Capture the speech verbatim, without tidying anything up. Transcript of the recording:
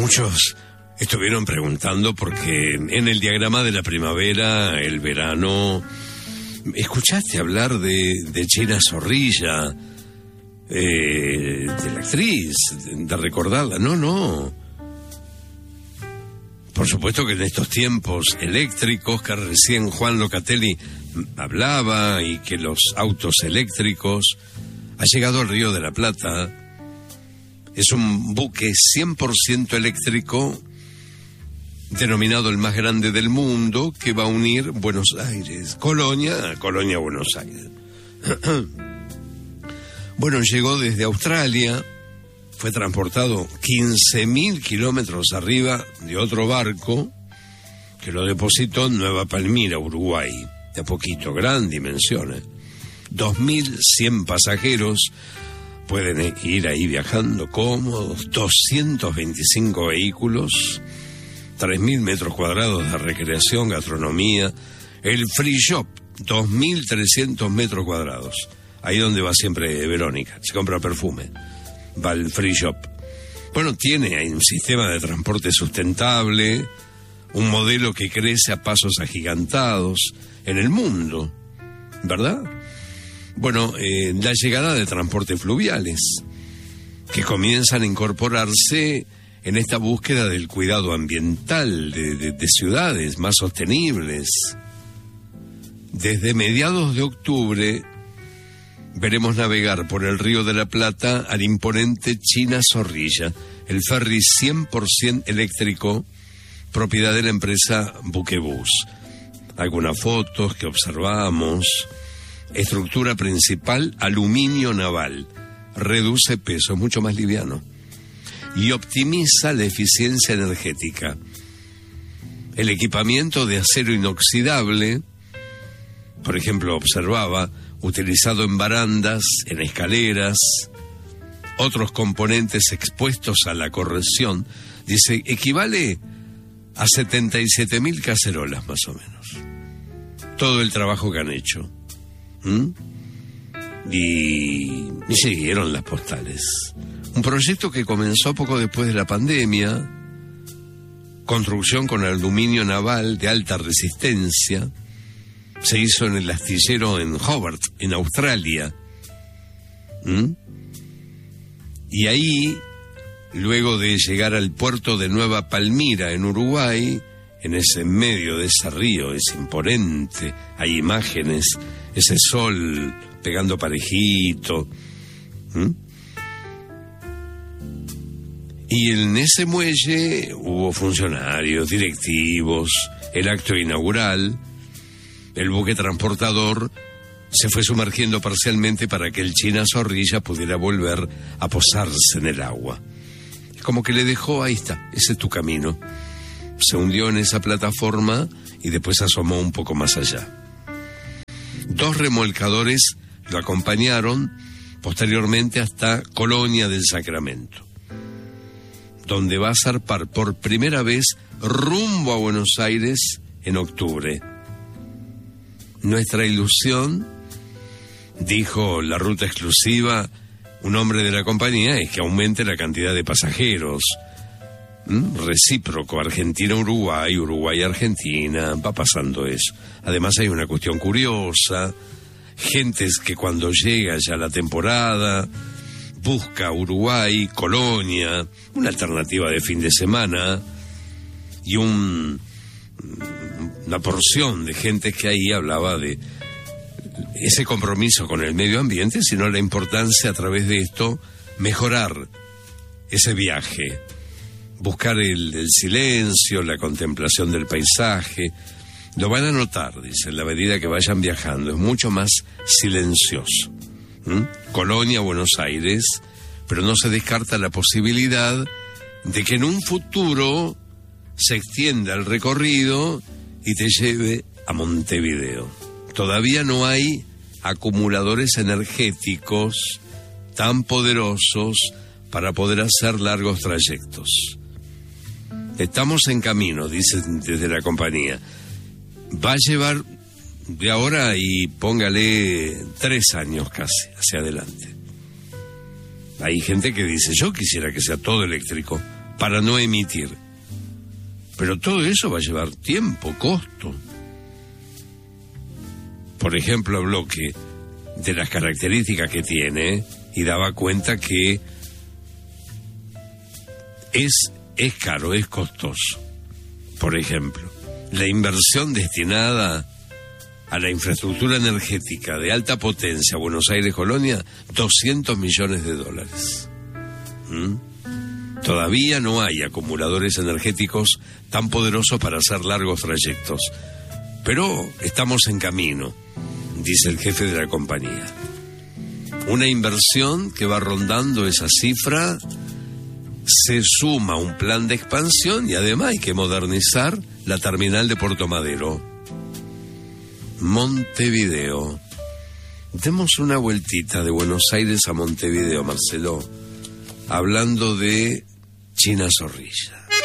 Muchos estuvieron preguntando porque en el diagrama de la primavera, el verano, escuchaste hablar de, de China Zorrilla, eh, de la actriz, de recordarla. No, no. Por supuesto que en estos tiempos eléctricos, que recién Juan Locatelli hablaba, y que los autos eléctricos, ha llegado al Río de la Plata. Es un buque cien por ciento eléctrico, denominado el más grande del mundo, que va a unir Buenos Aires, Colonia, a Colonia, Buenos Aires. Bueno, llegó desde Australia, fue transportado quince mil kilómetros arriba de otro barco que lo depositó en Nueva Palmira, Uruguay, de a poquito, gran dimensión, ¿eh? dos mil cien pasajeros pueden ir ahí viajando cómodos, doscientos veinticinco vehículos, tres mil metros cuadrados de recreación, gastronomía, el free shop, dos mil trescientos metros cuadrados, ahí donde va siempre Verónica, se compra perfume, va al free shop. Bueno, tiene ahí un sistema de transporte sustentable, un modelo que crece a pasos agigantados en el mundo, ¿verdad? Bueno, eh, la llegada de transportes fluviales, que comienzan a incorporarse en esta búsqueda del cuidado ambiental de, de, de ciudades más sostenibles. Desde mediados de octubre veremos navegar por el Río de la Plata al imponente China Zorrilla, el ferry cien por ciento eléctrico, propiedad de la empresa Buquebus. Algunas fotos que observamos. Estructura principal, aluminio naval. Reduce peso, es mucho más liviano. Y optimiza la eficiencia energética. El equipamiento de acero inoxidable, por ejemplo, observaba, utilizado en barandas, en escaleras, otros componentes expuestos a la corrosión, dice, equivale a setenta y siete mil cacerolas más o menos. Todo el trabajo que han hecho. ¿Mm? Y, y siguieron las postales. Un proyecto que comenzó poco después de la pandemia, construcción con aluminio naval de alta resistencia, se hizo en el astillero en Hobart, en Australia. ¿Mm? Y ahí, luego de llegar al puerto de Nueva Palmira, en Uruguay, en ese medio de ese río, es imponente, hay imágenes, ese sol pegando parejito. ¿Mm? Y en ese muelle hubo funcionarios, directivos, el acto inaugural, el buque transportador se fue sumergiendo parcialmente para que el China Zorrilla pudiera volver a posarse en el agua. Como que le dejó, ahí está, ese es tu camino. Se hundió en esa plataforma y después asomó un poco más allá. Dos remolcadores lo acompañaron posteriormente hasta Colonia del Sacramento, donde va a zarpar por primera vez rumbo a Buenos Aires en octubre. Nuestra ilusión, dijo la ruta exclusiva, un hombre de la compañía, es que aumente la cantidad de pasajeros. ¿Mm? Recíproco, Argentina-Uruguay, Uruguay-Argentina, va pasando eso. Además hay una cuestión curiosa, gentes que cuando llega ya la temporada, busca Uruguay, Colonia, una alternativa de fin de semana, y un, una porción de gente que ahí hablaba de ese compromiso con el medio ambiente, sino la importancia a través de esto mejorar ese viaje. Buscar el, el silencio, la contemplación del paisaje. Lo van a notar, dice, en la medida que vayan viajando. Es mucho más silencioso. ¿Mm? Colonia, Buenos Aires, pero no se descarta la posibilidad de que en un futuro se extienda el recorrido y te lleve a Montevideo. Todavía no hay acumuladores energéticos tan poderosos para poder hacer largos trayectos. Estamos en camino, dicen desde la compañía. Va a llevar de ahora y póngale tres años casi hacia adelante. Hay gente que dice, yo quisiera que sea todo eléctrico. para no emitir. Pero todo eso va a llevar tiempo, costo. Por ejemplo, habló que de las características que tiene y daba cuenta que es, es caro, es costoso. Por ejemplo, la inversión destinada a la infraestructura energética de alta potencia Buenos Aires-Colonia, doscientos millones de dólares. ¿Mm? Todavía no hay acumuladores energéticos tan poderosos para hacer largos trayectos, pero estamos en camino, dice el jefe de la compañía. Una inversión que va rondando esa cifra, se suma un plan de expansión y además hay que modernizar la terminal de Puerto Madero. Montevideo. Demos una vueltita de Buenos Aires a Montevideo, Marcelo, hablando de China Zorrilla.